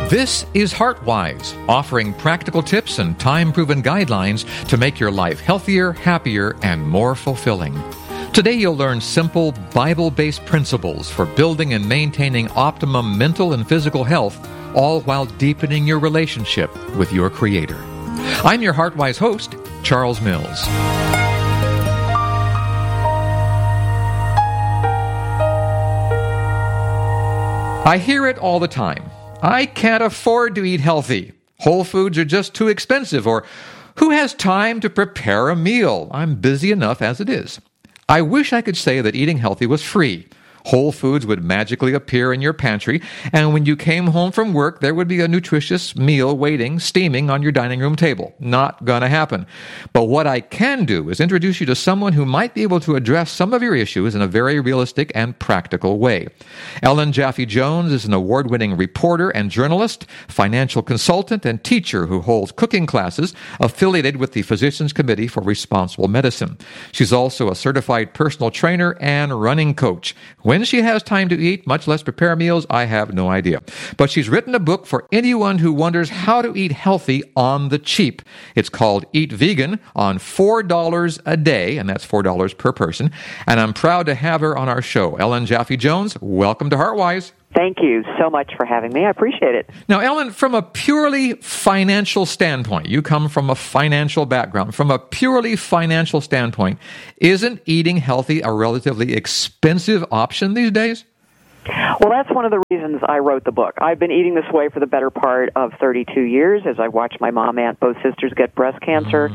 This is HeartWise, offering practical tips and time-proven guidelines to make your life healthier, happier, and more fulfilling. Today you'll learn simple, Bible-based principles for building and maintaining optimum mental and physical health, all while deepening your relationship with your Creator. I'm your HeartWise host, Charles Mills. I hear it all the time. I can't afford to eat healthy. Whole foods are just too expensive. Or, who has time to prepare a meal? I'm busy enough as it is. I wish I could say that eating healthy was free. Whole foods would magically appear in your pantry, and when you came home from work, there would be a nutritious meal waiting, steaming on your dining room table. Not gonna happen. But what I can do is introduce you to someone who might be able to address some of your issues in a very realistic and practical way. Ellen Jaffe Jones is an award-winning reporter and journalist, financial consultant, and teacher who holds cooking classes affiliated with the Physicians Committee for Responsible Medicine. She's also a certified personal trainer and running coach. When she has time to eat, much less prepare meals, I have no idea. But she's written a book for anyone who wonders how to eat healthy on the cheap. It's called Eat Vegan on $4 a day, and that's $4 per person. And I'm proud to have her on our show. Ellen Jaffe Jones, welcome to HeartWise. Thank you so much for having me. I appreciate it. Now, Ellen, from a purely financial standpoint, you come from a financial background. From a purely financial standpoint, isn't eating healthy a relatively expensive option these days? Well, that's one of the reasons I wrote the book. I've been eating this way for the better part of 32 years as I watched my mom and both sisters get breast cancer.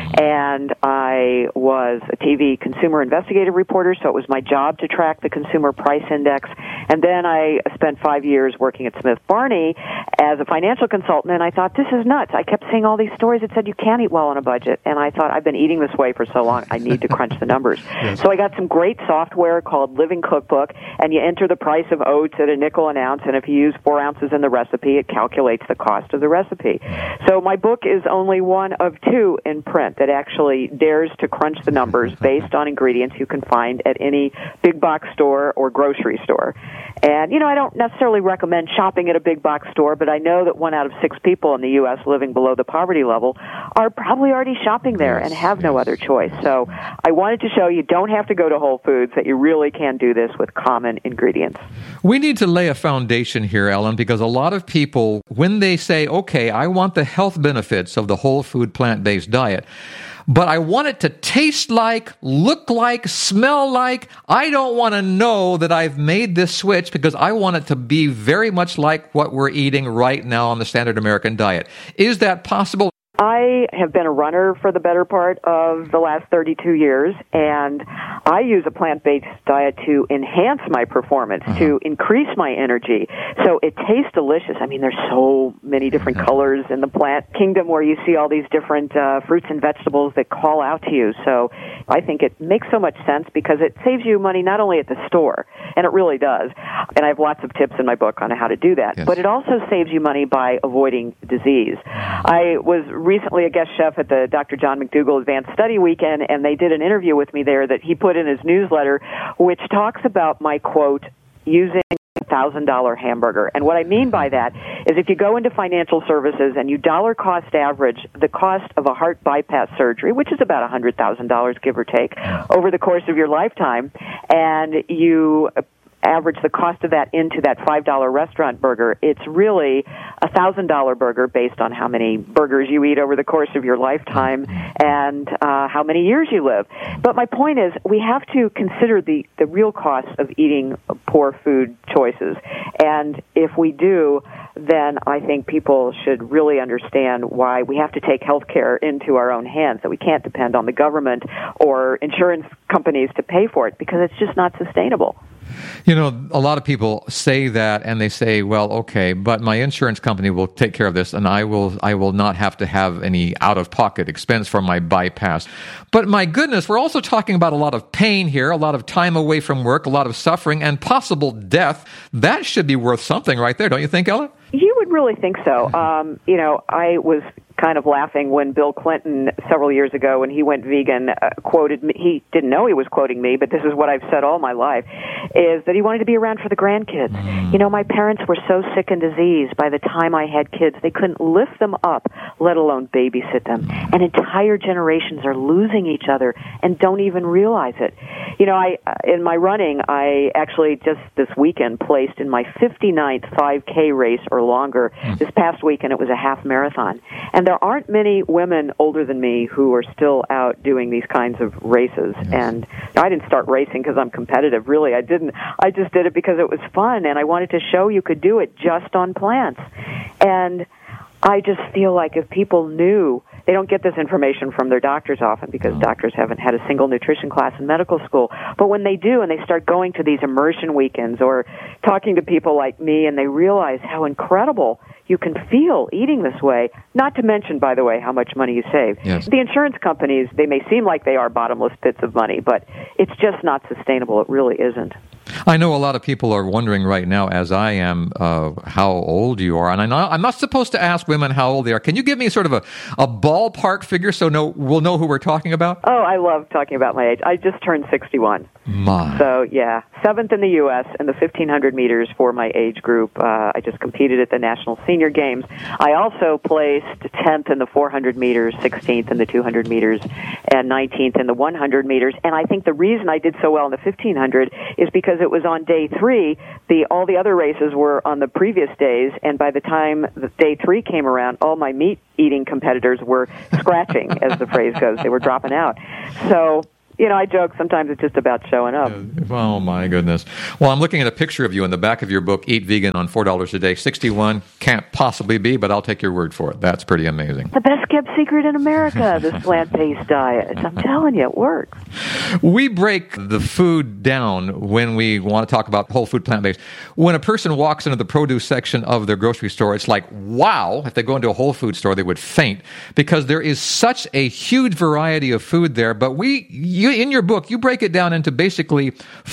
And I was a TV consumer investigative reporter, so it was my job to track the consumer price index. And then I spent 5 years working at Smith Barney as a financial consultant, and I thought, this is nuts. I kept seeing all these stories that said you can't eat well on a budget. And I thought, I've been eating this way for so long, I need to crunch the numbers. Yes. So I got some great software called Living Cookbook, and you enter the price of oats at a nickel an ounce, and if you use 4 ounces in the recipe, it calculates the cost of the recipe. So my book is only one of two in print that actually dares to crunch the numbers based on ingredients you can find at any big box store or grocery store. And, you know, I don't necessarily recommend shopping at a big box store, but I know that 1 out of 6 people in the U.S. living below the poverty level are probably already shopping there and have no other choice. So I wanted to show you don't have to go to Whole Foods, that you really can do this with common ingredients. We need to lay a foundation here, Ellen, because a lot of people, when they say, okay, I want the health benefits of the whole food plant-based diet, but I want it to taste like, look like, smell like. I don't want to know that I've made this switch because I want it to be very much like what we're eating right now on the standard American diet. Is that possible? I have been a runner for the better part of the last 32 years, and I use a plant-based diet to enhance my performance, to increase my energy. So it tastes delicious. I mean, there's so many different colors in the plant kingdom where you see all these different fruits and vegetables that call out to you. So I think it makes so much sense because it saves you money not only at the store, and it really does, and I have lots of tips in my book on how to do that, but it also saves you money by avoiding disease. I was recently a guest chef at the Dr. John McDougall Advanced Study Weekend, and they did an interview with me there that he put in his newsletter, which talks about my quote, using $1,000 hamburger. And what I mean by that is if you go into financial services and you dollar cost average the cost of a heart bypass surgery, which is about $100,000, give or take, over the course of your lifetime, and you average the cost of that into that $5 restaurant burger, it's really a $1,000 burger based on how many burgers you eat over the course of your lifetime and how many years you live. But my point is, we have to consider the real cost of eating poor food choices. And if we do, then I think people should really understand why we have to take health care into our own hands, that we can't depend on the government or insurance companies to pay for it, because it's just not sustainable. You know, a lot of people say that, and they say, well, okay, but my insurance company will take care of this, and I will not have to have any out-of-pocket expense for my bypass. But my goodness, we're also talking about a lot of pain here, a lot of time away from work, a lot of suffering, and possible death. That should be worth something right there, don't you think, Ellen? You would really think so. I was kind of laughing when Bill Clinton, several years ago, when he went vegan, quoted me. He didn't know he was quoting me, but this is what I've said all my life, is that he wanted to be around for the grandkids. You know, my parents were so sick and diseased by the time I had kids, they couldn't lift them up, let alone babysit them. And entire generations are losing each other and don't even realize it. You know, in my running, I actually just this weekend placed in my 59th 5K race or longer. This past weekend, it was a half marathon. And there aren't many women older than me who are still out doing these kinds of races. Yes. And I didn't start racing because I'm competitive. Really, I didn't. I just did it because it was fun, and I wanted to show you could do it just on plants. And I just feel like if people knew, they don't get this information from their doctors often because doctors haven't had a single nutrition class in medical school. But when they do and they start going to these immersion weekends or talking to people like me and they realize how incredible you can feel eating this way, not to mention, by the way, how much money you save. Yes. The insurance companies, they may seem like they are bottomless pits of money, but it's just not sustainable. It really isn't. I know a lot of people are wondering right now, as I am, how old you are. And I'm not supposed to ask women how old they are. Can you give me sort of a ballpark figure so we'll know who we're talking about? Oh, I love talking about my age. I just turned 61. My. So, yeah, 7th in the U.S. in the 1,500 meters for my age group. I just competed at the National Senior Games. I also placed 10th in the 400 meters, 16th in the 200 meters, and 19th in the 100 meters. And I think the reason I did so well in the 1,500 is because it was on day 3. All the other races were on the previous days, and by the time the day 3 came around, all my meat-eating competitors were scratching, as the phrase goes. They were dropping out. So, you know, I joke sometimes it's just about showing up. Oh, my goodness. Well, I'm looking at a picture of you in the back of your book, Eat Vegan on $4 a Day. 61 can't possibly be, but I'll take your word for it. That's pretty amazing. The best-kept secret in America, this plant-based diet. I'm telling you, it works. We break the food down when we want to talk about whole food plant-based. When a person walks into the produce section of their grocery store, it's like, wow, if they go into a whole food store, they would faint because there is such a huge variety of food there. But in your book, you break it down into basically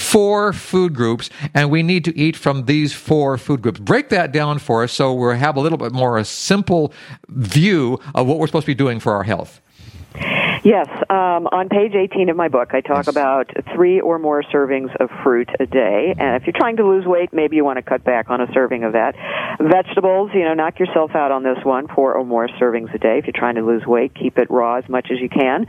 4 food groups, and we need to eat from these 4 food groups. Break that down for us so we have a little bit more a simple view of what we're supposed to be doing for our health. Yes, on page 18 of my book, I talk about 3 or more servings of fruit a day. And if you're trying to lose weight, maybe you want to cut back on a serving of that. Vegetables, you know, knock yourself out on this one, 4 or more servings a day. If you're trying to lose weight, keep it raw as much as you can.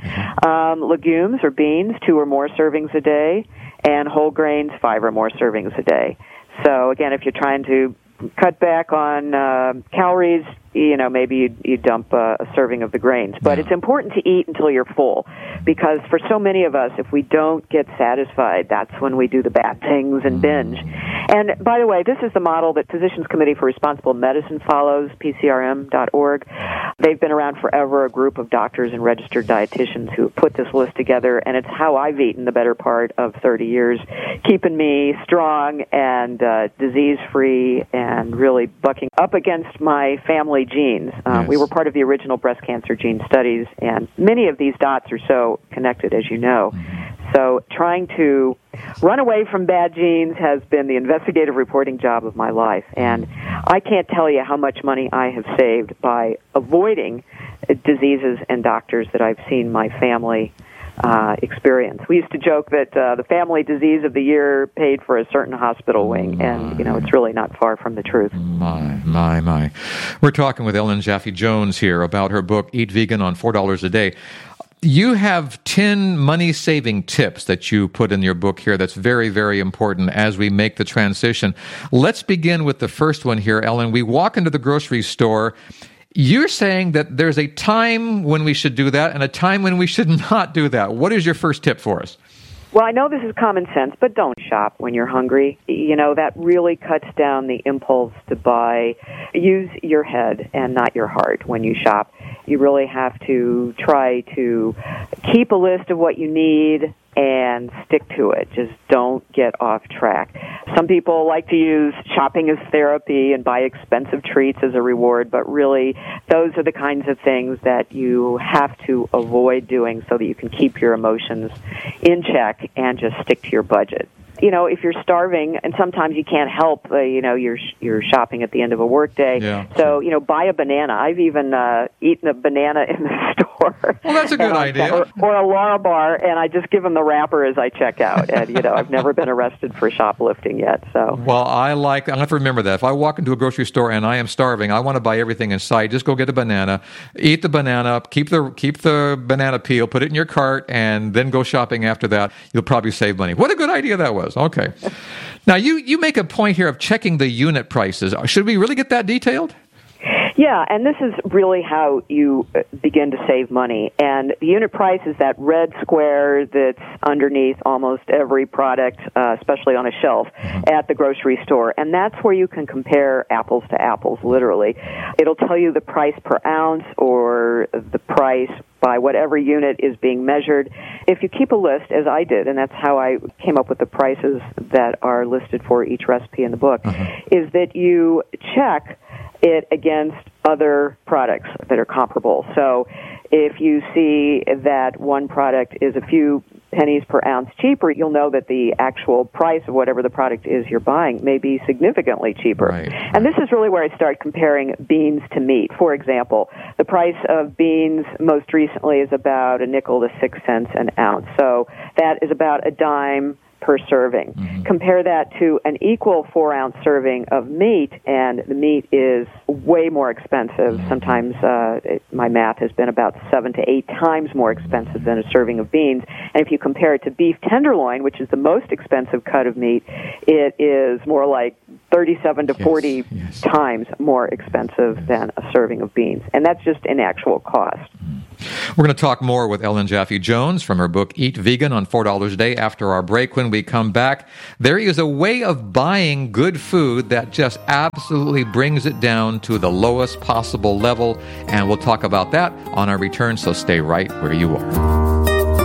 Legumes or beans, 2 or more servings a day. And whole grains, 5 or more servings a day. So, again, if you're trying to cut back on calories, you know, maybe you dump a serving of the grains. But it's important to eat until you're full, because for so many of us, if we don't get satisfied, that's when we do the bad things and binge. And by the way, this is the model that Physicians Committee for Responsible Medicine follows, PCRM.org. They've been around forever, a group of doctors and registered dietitians who have put this list together, and it's how I've eaten the better part of 30 years, keeping me strong and disease-free and really bucking up against my family genes. Yes. We were part of the original breast cancer gene studies, and many of these dots are so connected, as you know. So trying to run away from bad genes has been the investigative reporting job of my life. And I can't tell you how much money I have saved by avoiding diseases and doctors that I've seen my family experience. We used to joke that the family disease of the year paid for a certain hospital wing, and, you know, it's really not far from the truth. My. We're talking with Ellen Jaffe Jones here about her book, Eat Vegan on $4 a Day. You have 10 money-saving tips that you put in your book here that's very, very important as we make the transition. Let's begin with the first one here, Ellen. We walk into the grocery store. You're saying that there's a time when we should do that and a time when we should not do that. What is your first tip for us? Well, I know this is common sense, but don't shop when you're hungry. You know, that really cuts down the impulse to buy. Use your head and not your heart when you shop. You really have to try to keep a list of what you need and stick to it. Just don't get off track. Some people like to use shopping as therapy and buy expensive treats as a reward, but really those are the kinds of things that you have to avoid doing so that you can keep your emotions in check and just stick to your budget. if you're starving, and sometimes you can't help, you're shopping at the end of a workday. Yeah. So, buy a banana. I've even eaten a banana in the store. Well, that's a good idea. Or a Larabar, and I just give them the wrapper as I check out. And, I've never been arrested for shoplifting yet. So. Well, I have to remember that. If I walk into a grocery store and I am starving, I want to buy everything in sight. Just go get a banana, eat the banana, keep the banana peel, put it in your cart, and then go shopping after that. You'll probably save money. What a good idea that was. Okay. Now, you make a point here of checking the unit prices. Should we really get that detailed? Yeah, and this is really how you begin to save money. And the unit price is that red square that's underneath almost every product, especially on a shelf at the grocery store. And that's where you can compare apples to apples, literally. It'll tell you the price per ounce or the price by whatever unit is being measured. If you keep a list, as I did, and that's how I came up with the prices that are listed for each recipe in the book, is that you check it against other products that are comparable. So if you see that one product is a few pennies per ounce cheaper, you'll know that the actual price of whatever the product is you're buying may be significantly cheaper. Right. And this is really where I start comparing beans to meat. For example, the price of beans most recently is about a nickel to 6 cents an ounce. So that is about a dime per serving. Compare that to an equal 4-ounce serving of meat, and the meat is way more expensive. Sometimes my math has been about 7 to 8 times more expensive than a serving of beans. And if you compare it to beef tenderloin, which is the most expensive cut of meat, it is more like 37 to 40 times more expensive than a serving of beans. And that's just in actual cost. We're going to talk more with Ellen Jaffe-Jones from her book, Eat Vegan, on $4 a Day after our break. When we come back, there is a way of buying good food that just absolutely brings it down to the lowest possible level, and we'll talk about that on our return, so stay right where you are.